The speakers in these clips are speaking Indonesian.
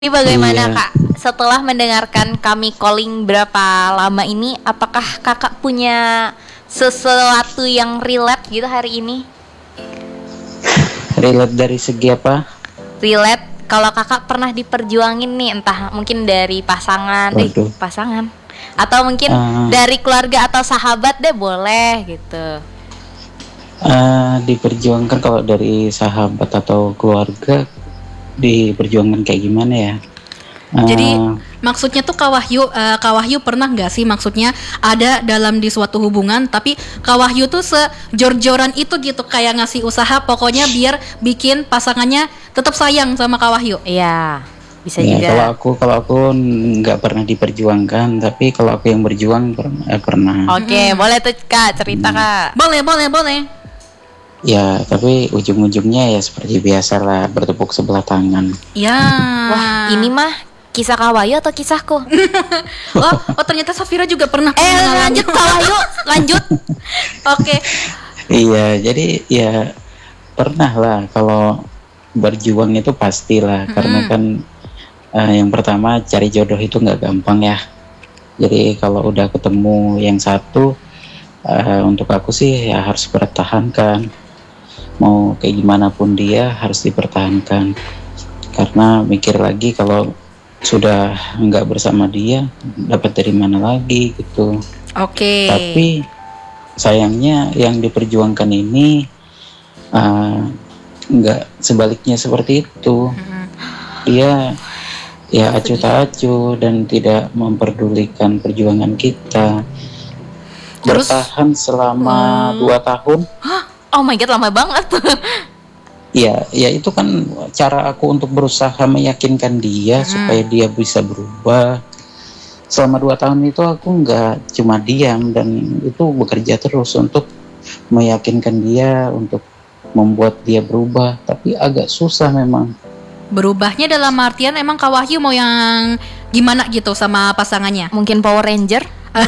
Ini bagaimana Iya, Kak? Setelah mendengarkan kami calling berapa lama ini, apakah Kakak punya sesuatu yang relate gitu hari ini? relate dari segi apa? Relate kalau Kakak pernah diperjuangin nih, entah mungkin dari pasangan, Waduh, pasangan, atau mungkin eh, dari keluarga atau sahabat deh boleh gitu. diperjuangkan kalau dari sahabat atau keluarga diperjuangkan kayak gimana ya? Jadi Eh, maksudnya tuh Kak Wahyu pernah nggak sih maksudnya ada dalam di suatu hubungan tapi Kak Wahyu tuh sejor-joran itu gitu kayak ngasih usaha pokoknya biar bikin pasangannya tetap sayang sama Kak Wahyu. Iya, bisa ya juga. kalau aku nggak pernah diperjuangkan, tapi kalau aku yang berjuang pernah. Oke, boleh tuh Kak, cerita Kak. Boleh, boleh, boleh. Ya, tapi ujung-ujungnya ya seperti biasa lah, bertepuk sebelah tangan. Ya. Wah, ini mah kisah Kak Wahyu atau kisahku? Oh ternyata Safira juga pernah punya pengalaman. Lanjut Kak Wahyu, lanjut. Oke. Iya, jadi ya pernah lah kalau berjuang itu pastilah, karena kan yang pertama cari jodoh itu nggak gampang ya. Jadi kalau udah ketemu yang satu, untuk aku sih ya harus pertahankan. Mau kayak gimana pun dia harus dipertahankan. Karena mikir lagi kalau sudah nggak bersama dia, dapat dari mana lagi gitu. Oke. Tapi sayangnya yang diperjuangkan ini nggak sebaliknya seperti itu. Dia ya acuh tak acuh dan tidak memperdulikan perjuangan kita. Terus? Bertahan selama 2 tahun. Oh my god, lama banget. Ya itu kan cara aku untuk berusaha meyakinkan dia supaya dia bisa berubah. Selama 2 tahun itu aku nggak cuma diam, dan itu bekerja terus untuk meyakinkan dia, untuk membuat dia berubah. Tapi agak susah memang. Berubahnya dalam artian emang Kak Wahyu mau yang gimana gitu sama pasangannya? Mungkin Power Ranger?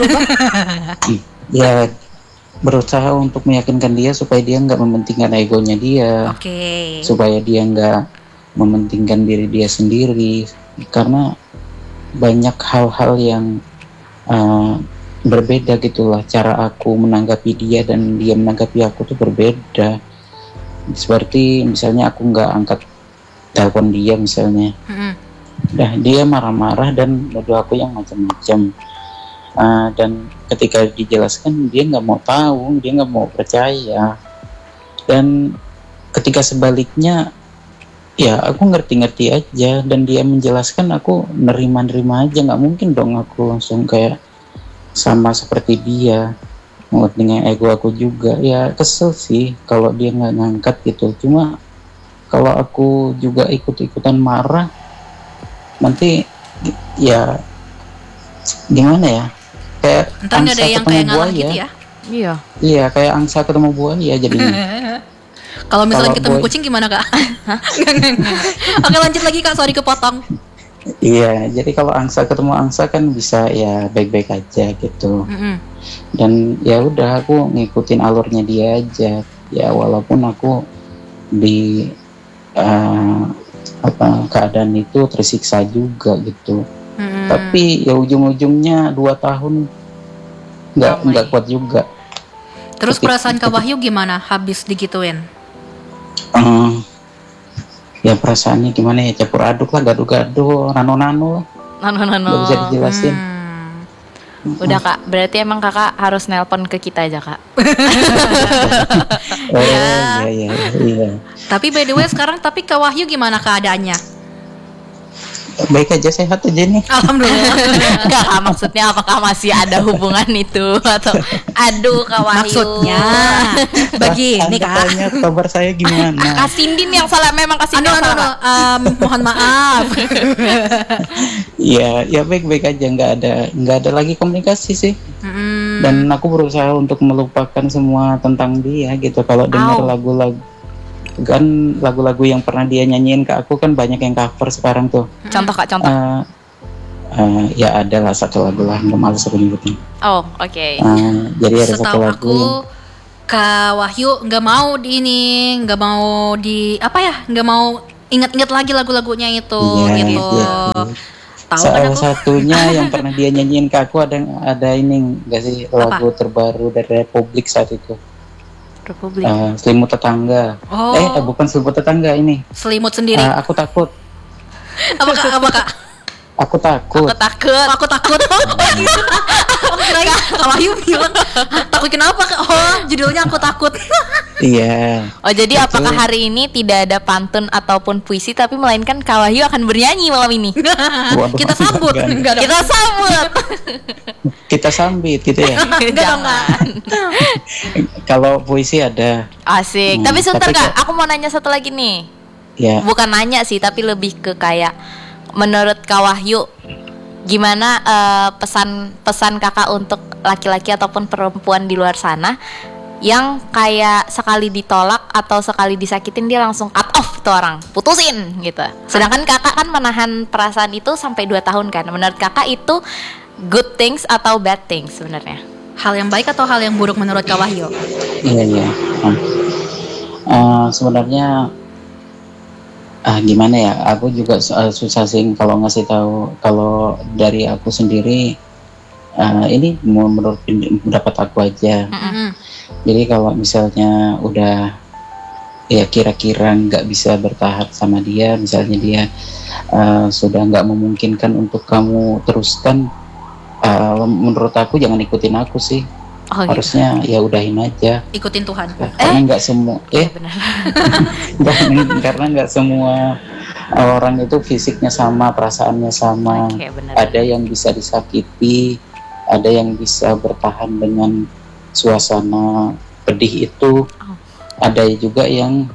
Ya berusaha untuk meyakinkan dia supaya dia nggak mementingkan egonya dia, Oke. supaya dia nggak mementingkan diri dia sendiri, karena banyak hal-hal yang berbeda gitulah cara aku menanggapi dia dan dia menanggapi aku tuh berbeda. Seperti misalnya aku nggak angkat telepon dia misalnya, dia marah-marah dan nuduh aku yang macam-macam. Dan ketika dijelaskan dia nggak mau tahu, dia nggak mau percaya. Dan ketika sebaliknya ya aku ngerti-ngerti aja dan dia menjelaskan, aku nerima-nerima aja. Nggak mungkin dong aku langsung kayak sama seperti dia, dengan ego aku juga. Ya kesel sih kalau dia nggak ngangkat gitu. Cuma kalau aku juga ikut-ikutan marah, nanti ya gimana ya, kayak Ntar nggak ada angsa yang ketemu kayak ngalah buaya. gitu ya? Iya. Iya, kayak angsa ketemu buaya jadinya. Kalau misalnya Kalau ketemu boy- kucing gimana Kak? Oke lanjut lagi Kak, sorry kepotong. Iya, jadi kalau angsa ketemu angsa kan bisa ya baik-baik aja gitu. Dan ya udah aku ngikutin alurnya dia aja. Ya walaupun aku di keadaan itu tersiksa juga gitu. Tapi ya ujung-ujungnya 2 tahun nggak kuat juga. Terus perasaan Kak Wahyu gimana habis digituin? Ya perasaannya gimana ya, campur aduk lah, gaduh-gaduh, nano-nano, nggak bisa dijelasin. Udah Kak, berarti emang Kakak harus nelpon ke kita aja Kak. Oh iya. Tapi by the way sekarang Kak Wahyu gimana keadaannya? Baik aja, sehat aja nih. Alhamdulillah. Enggak Kak, maksudnya apakah masih ada hubungan itu atau aduh Kak Wahyu. Maksudnya begini Anda Kak. tanya kabar saya gimana? Kak Sindin yang salah, memang Kak Sindin yang salah. Mohon maaf. Ya baik-baik aja, nggak ada lagi komunikasi sih. Dan aku berusaha untuk melupakan semua tentang dia gitu. Kalau dengar lagu-lagu yang pernah dia nyanyiin ke aku kan banyak yang cover sekarang tuh. Contoh Kak, contoh. Ya ada lah satu lagu lah, nggak malas aku nyebutin. Oh, oke. Jadi ada satu Setahu lagu aku Kak Wahyu nggak mau di ini, nggak mau di apa ya, nggak mau ingat-ingat lagi lagu-lagunya itu Iya, gitu. gitu. Tahu kan Salah aku? satunya yang pernah dia nyanyiin ke aku ada ini nggak sih, lagu terbaru dari Republik saat itu. Republik. Selimut Tetangga. Oh. Bukan Selimut Tetangga ini. Selimut sendiri. Aku takut. Apa Kak? Aku takut. Aku takut. Aku takut. Aku kirain Kak Wahyu bilang takut kenapa Kak? Oh, judulnya Aku Takut. Iya. Oh, jadi Itu. apakah hari ini tidak ada pantun ataupun puisi, tapi melainkan Kak Wahyu akan bernyanyi malam ini? Waduh, Kita sambut. enggak. Enggak dong. Kita sambut. Kita sambit gitu ya. Jangan. Kalau puisi ada. Asik. Tapi sebentar tapi Kak, aku mau nanya satu lagi nih. Ya. Bukan nanya sih, tapi lebih ke kayak menurut Kak Wahyu gimana pesan Kakak untuk laki-laki ataupun perempuan di luar sana yang kayak sekali ditolak atau sekali disakitin dia langsung cut off tuh orang, putusin gitu. Sedangkan Kakak kan menahan perasaan itu sampai 2 tahun kan. Menurut Kakak itu good things atau bad things sebenarnya? Hal yang baik atau hal yang buruk menurut Kak Wahyu? Iya. Sebenarnya gimana ya? Aku juga susah sih kalau ngasih tahu. Kalau dari aku sendiri, ini menurut pendapat aku aja. Jadi kalau misalnya udah ya kira-kira nggak bisa bertahan sama dia, misalnya dia sudah nggak memungkinkan untuk kamu teruskan, menurut aku jangan ikutin aku sih. Oh, gitu. Harusnya ya udahin aja. Ikutin Tuhan. Karena nggak semua Benar. karena nggak semua orang itu fisiknya sama, perasaannya sama. Oke, benar. Ada yang bisa disakiti, ada yang bisa bertahan dengan suasana pedih itu. Ada juga yang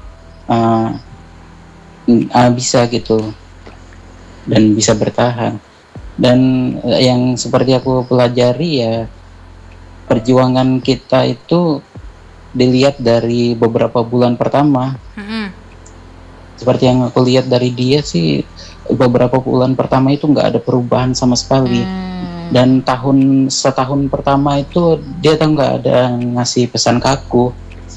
bisa gitu dan bisa bertahan. Dan yang seperti aku pelajari ya, perjuangan kita itu dilihat dari beberapa bulan pertama. Seperti yang aku lihat dari dia sih, beberapa bulan pertama itu nggak ada perubahan sama sekali. Dan setahun pertama itu dia tuh nggak ada ngasih pesan ke aku.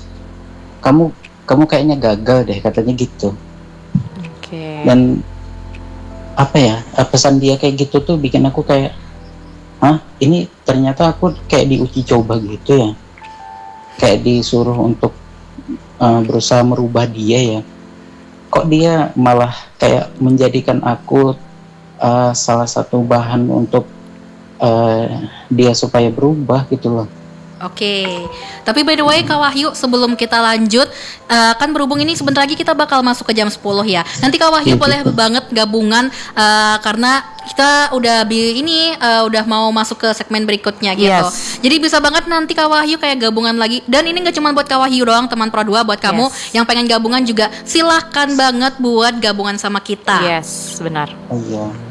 Kamu kayaknya gagal deh, katanya gitu. Oke. Dan apa ya, pesan dia kayak gitu tuh bikin aku kayak, ini ternyata aku kayak diuji coba gitu ya, kayak disuruh untuk berusaha merubah dia ya. Kok dia malah kayak menjadikan aku salah satu bahan untuk dia supaya berubah gitu loh. Oke, tapi by the way Kak Wahyu, sebelum kita lanjut, kan berhubung ini sebentar lagi kita bakal masuk ke jam 10 ya. Nanti Kak Wahyu boleh banget gabungan, karena kita udah mau masuk ke segmen berikutnya gitu. Yes. Jadi bisa banget nanti Kak Wahyu kayak gabungan lagi. Dan ini gak cuma buat Kak Wahyu doang, teman Pro 2, buat kamu yang pengen gabungan juga silahkan banget buat gabungan sama kita. Yes, benar. Oh iya.